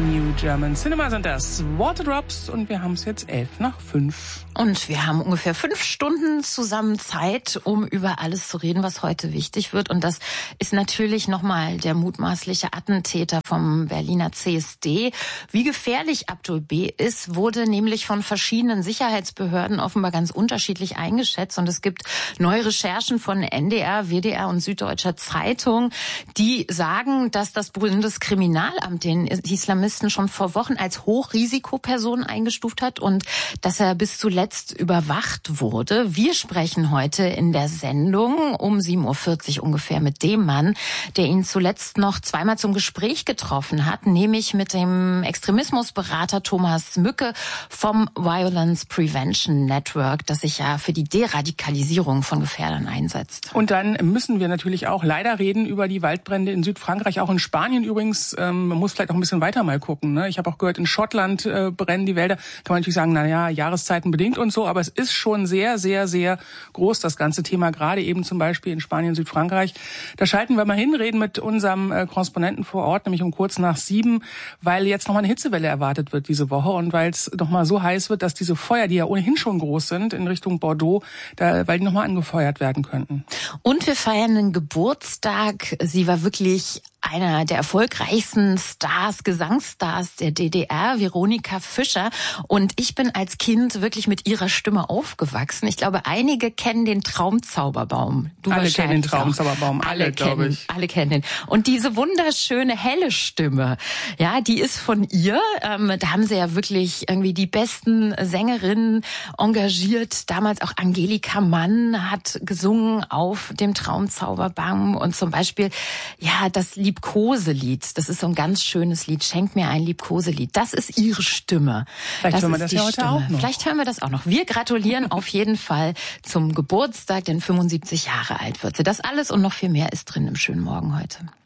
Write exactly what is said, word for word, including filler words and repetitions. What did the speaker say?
New German Cinema sind das. Waterdrops und wir haben es jetzt elf nach fünf. Und wir haben ungefähr fünf Stunden zusammen Zeit, um über alles zu reden, was heute wichtig wird. Und das ist natürlich nochmal der mutmaßliche Attentäter vom Berliner C S D. Wie gefährlich Abdul B. ist, wurde nämlich von verschiedenen Sicherheitsbehörden offenbar ganz unterschiedlich eingeschätzt. Und es gibt neue Recherchen von N D R, W D R und Süddeutscher Zeitung, die sagen, dass das Bundeskriminalamt den Islamisten schon vor Wochen als Hochrisikoperson eingestuft hat und dass er bis zuletzt überwacht wurde. Wir sprechen heute in der Sendung um sieben Uhr vierzig ungefähr mit dem Mann, der ihn zuletzt noch zweimal zum Gespräch getroffen hat, nämlich mit dem Extremismusberater Thomas Mücke vom Violence Prevention Network, das sich ja für die Deradikalisierung von Gefährdern einsetzt. Und dann müssen wir natürlich auch leider reden über die Waldbrände in Südfrankreich, auch in Spanien übrigens. Ähm, man muss vielleicht auch ein bisschen weiter mal gucken. Ne? Ich habe auch gehört, in Schottland äh, brennen die Wälder. Kann man natürlich sagen, na ja, Jahreszeiten bedingt und so, aber es ist schon sehr, sehr, sehr groß, das ganze Thema, gerade eben zum Beispiel in Spanien, Südfrankreich. Da schalten wir mal hin, reden mit unserem äh, Korrespondenten vor Ort, nämlich um kurz nach sieben, weil jetzt nochmal eine Hitzewelle erwartet wird diese Woche und weil es nochmal so heiß wird, dass diese Feuer, die ja ohnehin schon groß sind, in Richtung Bordeaux, da, weil die nochmal angefeuert werden könnten. Und wir feiern einen Geburtstag. Sie war wirklich einer der erfolgreichsten Stars, Gesangsstars der D D R, Veronika Fischer. Und ich bin als Kind wirklich mit ihrer Stimme aufgewachsen. Ich glaube, einige kennen den Traumzauberbaum. Du alle kennen den Traumzauberbaum, auch. alle, alle glaube ich. Alle kennen den. Und diese wunderschöne, helle Stimme, ja, die ist von ihr. Ähm, da haben sie ja wirklich irgendwie die besten Sängerinnen engagiert. Damals auch Angelika Mann hat gesungen auf dem Traumzauberbaum. Und zum Beispiel, ja, das Liebkoselied, das ist so ein ganz schönes Lied, Schenk mir ein Liebkoselied. Das ist ihre Stimme. Vielleicht das hören wir das ja heute Stimme. auch noch. Vielleicht hören wir das auch noch. Wir gratulieren auf jeden Fall zum Geburtstag, denn fünfundsiebzig Jahre alt wird sie. Das alles und noch viel mehr ist drin im schönen Morgen heute.